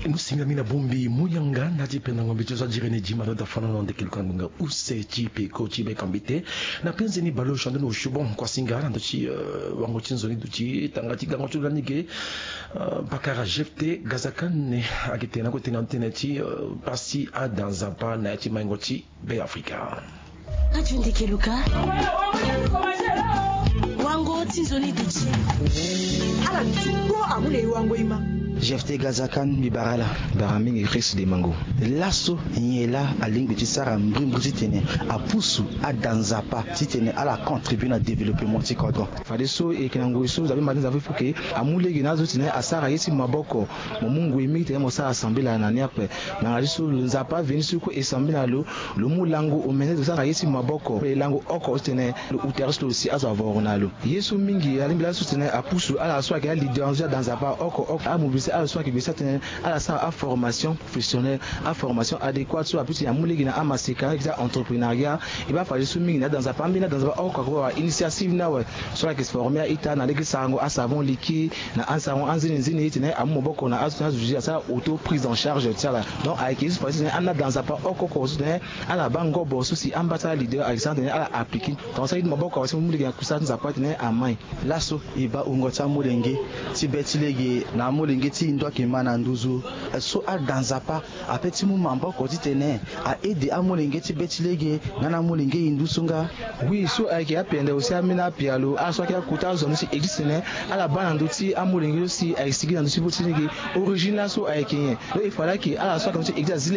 Musingamina Bumbi Muyanga Nati Penango Bichosa Jirene Jimado da Fanano de Kilkangunga Use Chipe Kochibe Kambite na penzi ni balo shande no shubon kwa singara ndochi wangochinzoni duchi tangati gangochula nige bakara jefte gazakane agitena ko tinganteneti pasi a danzapa na ti mangochi be Afrika Ajundi Kiluka Wango tinzoni duchi ala tuko amule wango ima Jefte Gazakan Bibarala, Baraming Chris de Mango. Lasso Niela à Lingue Tissara Mbrimbritene, à Poussou, à Danzapa, Titene à la contribuer à développer mon ticodron. Fadeso et Kanangoiso, vous avez maintenant avez fouqué, à Moulé Ginazo Tine, à Sarah Yesi Maboko, mon mungu imite, mon sa assemblée la Naniape, Nariso, le Zapa, Venisuko et Sambinalo, le Moulango, au mené de Sarah Yesi Maboko, et Lango Oko Tene, le Outerslo aussi à Zavornalo. Yesu Mingi, à Limbla Soutene, à Poussou, à la soie qui a leader dans Zapa, Oko, à mobiliser à la soie qui à la à formation professionnelle, à formation adéquate, soit plus il y a moulé à Masika, entrepreneuriat, il va falloir soumettre dans un pamina dans un initiative na ouais, soit qui se forme à Ita, na l'église à savon liquide, na un savon en zine à Moboko, na ça auto prise en charge, donc avec les sportifs, on a dans un pas au coco, à la bango boss aussi, ambassade leader, Alexandre à la appliquer. Dans ça, il m'a beaucoup aussi moulé à Koussa, nous a pas tenu à main. Lasso, il va au Ngota Moulenge, Tibet na Moulenge, Tindo qui Mananduzu, so à Danzapa, à petit moment, beaucoup tene, à aider à Moulenge, Betilege, Nana Moulenge, Indusunga. Oui, so avec la peine aussi à Mina Pialo, à soit qu'il y a Kouta, zone aussi existe, à la Banandouti, à Moulenge aussi, à Estigui dans le Subotinege, origine là, so avec qui. Il fallait qu'il à la soit comme si existe,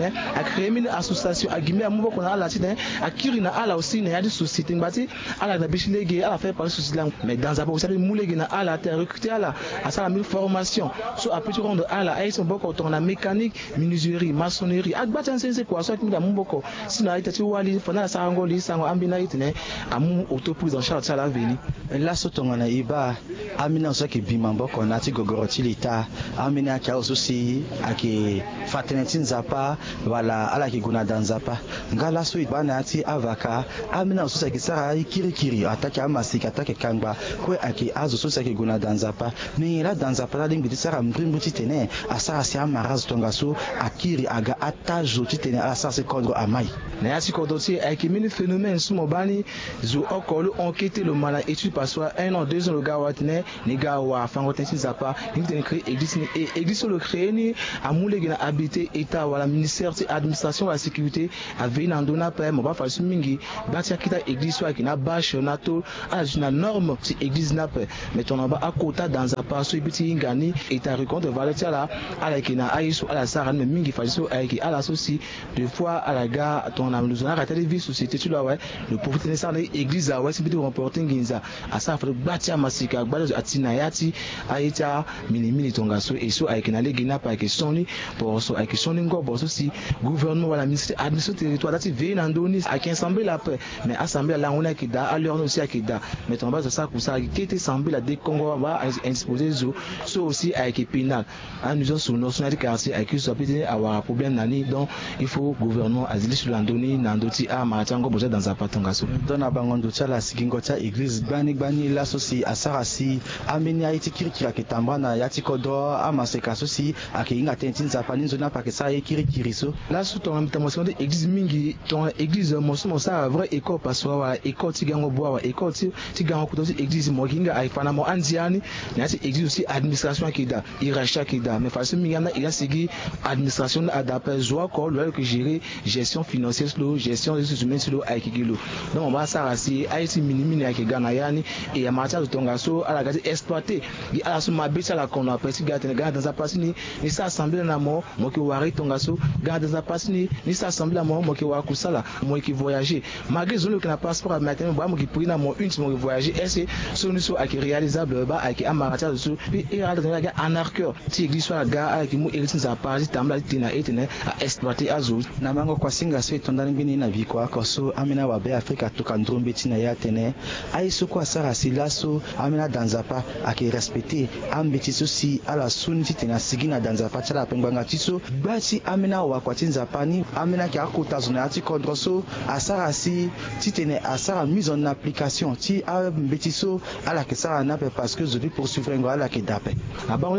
à créer une association, à Guimé, à Mouboko, à la Tine, à Kirina, à la aussi, il y a des sociétés, à la Bichilege, à la faire par le société, mais dans un peu, vous savez, Moulenge, à la terre, recruter à ça la formation, so à petit rond à la haïs, on beaucoup on a mécanique, menuiserie, maçonnerie, à battre un c'est quoi, soit qu'il y a mon beaucoup, sinon à été wali, fana sa angoli, sa ambina itene, à mon autoprise en charge à la veni. Là, ce ton a iba, amina soit qui bimam beaucoup, on a ti gogoroti l'État, amina qui a aussi, à qui fatenetin zapa, voilà, à la qui guna dans zapa. Ngala so iba na ti avaka, amina aussi qui sera kirikiri, attaque à masik, attaque kangba, quoi à qui azo aussi qui guna dans zapa, mais là dans zapa, la ligne de sera mbrimbutitene, à ça c'est amaraz tongaso, à kiri aga atajo titene, à ça c'est contre amai. N'ayasi kodoti, avec mini phénomène sous mon bani, zo okolo enquêter le mal étude par soi, 1 an, 2 ans, le gars watene, les gars wa, fangotensi zapa, il te créé église, et église le créé ni, à moulé gena habité, état, voilà, ministère, administration, la sécurité, à Vénandona, père, mon bas, falsu mingi, bâtir kita église, soit qui n'a bâche, nato, à la norme, si église n'a pas, mais ton en bas à côté dans un pas, soit petit ingani, et ta rencontre, voilà, là, à la kina, à Yesu, à la Sarah, mais mingi, falsu, à la souci, deux fois, à la gare, ton amusement, à la télévision, société, tu l'as, ouais, le prophète, ça, l'église, à ouais, c'est petit reporting, ginza, à ça, faut bâtir masika, bâtir, à tinayati, à eta, mini, tongaso, et so, avec une allée, pas avec son lit, pour so, avec son lingo, pour ceci, gouvernement, voilà, ministère, administration, territoire, là, tu veux, n'andonis, à qui assemblée la paix, mais assemblée, là, on a qui da, à l'heure aussi, à qui da, mais ton base, ça, pour ça, qui était semblé, la décongo, va, exposer, so, aussi, avec pénal, à nous, sur nos nationalités, quartier, avec qui soit peut-être avoir un problème, nani, donc, il faut, gouvernement, asile, sur l'andoni, nandoti, à, maratango, boja, dans un patongaso. Dans la bangondocha, la sigingota, église, bani, la soci, à Sarasi, à Meniaïti, Kirikira, qui tambana, Yatikodo, à Maseka, soci, à qui inga tentin, zapani, zona, parce que ça, y Kirikiriso. Là, sous ton invitation, église mingi, ton église, mon ça, vrai école, parce que, école, tigango, bois, école, tigango, église, moginga, aïfanamo, anziani, mais c'est église aussi, administration, qui da, iracha, qui da, mais façon, mingana, il a segué, administration, adapté, joie, quoi, que gérer, gestion financière, gestion des ressources humaines, avec Kilo. Donc, on va s'arracher, Haïti, mini, avec Ganayani, et à matière de Tongaso, à la gazette exploité, à la somme, à la qu'on a apprécié, dans un passini, ni ça assemblée à mort, moi qui wari Tongaso, dans un passini, ni ça assemblée à mort, moi qui wari Kusala, moi qui voyager. Malgré zone qui n'a pas passeport à maintenant, moi qui pris dans mon une, moi qui voyager, et c'est solution à qui réalisable, avec un matière de sous, puis il y a des gars anarcheurs, si église soit la gare, avec moi, il s'est apparu, tamla, tina, et à exploiter Azul. Namango Kwasinga, c'est ton dernier navire, quoi, Koso, Amina Wabe, Afrique, Tokandrome, Betina, Yatene, Aïsou, quoi, Sarah, Silasso, Amina Danzapa, à qui respecter, Ambetiso, si, à la Sunti, Tena, Sigina, Danzapa, Chala, Penganga, Tiso, Bati, Amina, Wakwatin, Zapani, Amina, qui a Kota, Zonati, Kodroso, à Sarah, si, Titene, à Sarah, mise en application, Ti, Ambetiso, à la que Sarah n'a pas parce que je vais poursuivre un gars à la qui d'appel. À bas, on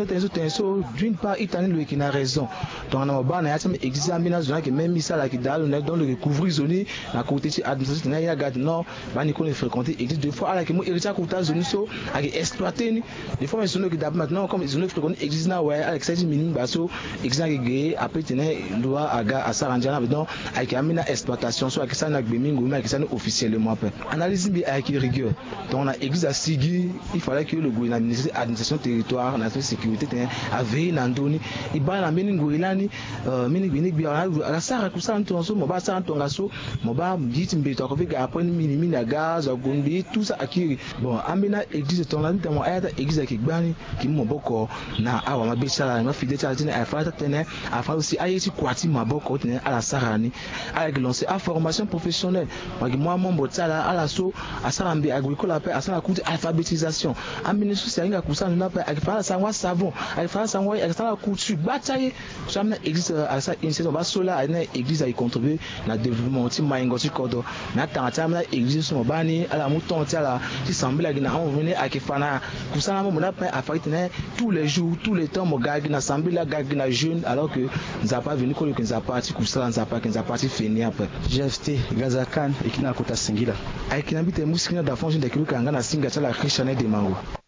na tenso d'une part itani le qui na raison donc na ba na ya tsama examiner na zona que même ça là qui dalo na dans le couvrir zone na côté ci administration na ya garde non ba ni ko fréquenter existe des fois ala que mo héritier côté zone so a exploiter ni des fois mais zone qui d'abord maintenant comme zone fréquenter existe na ouais avec ça minimum ba so existe que après tenir loi aga asaranja donc avec amina exploitation so avec ça na gbemingo mais avec ça officiellement après analyse bi avec rigueur donc on a existe à Sigui il fallait que le gouvernement administration territoire national sécurité a veillé na ndoni iba na meningo ilani meningo bi ala sara kusala ntonso mo ba sara ntonga so mo ba dit mbeto ko vega après minimi na gaz agondi tout ça akiri bon amina existe ton la ntamo ayata existe ki gbani ki mo boko na awa mabesala na fidèle tene afata tene afa aussi ayesi kwati maboko tene ala sara ni ala lancer à formation professionnelle moi membre tsala ala so asala mbi agricole après asala kuti alphabétisation amina so singa kusala na pa akifala sangwa savon akifala sangwa akifala couture bataille so amina existe à ça initiative ba sola ana église a contribuer na développement ti maingo ti kodo na tanta amina église so bani ala muton ti ala ti sambila gina on venir akifana kusala mo na pa afait tous les jours tous les temps mo gagi na sambila gagi na jeune alors que nzapa venu ko nzapa ti kusala nzapa ke nzapa ti fini après GFT Gazakan ikina kota singila aikina bite musikina da fonction de kiluka ngana singa tala Christian de Mango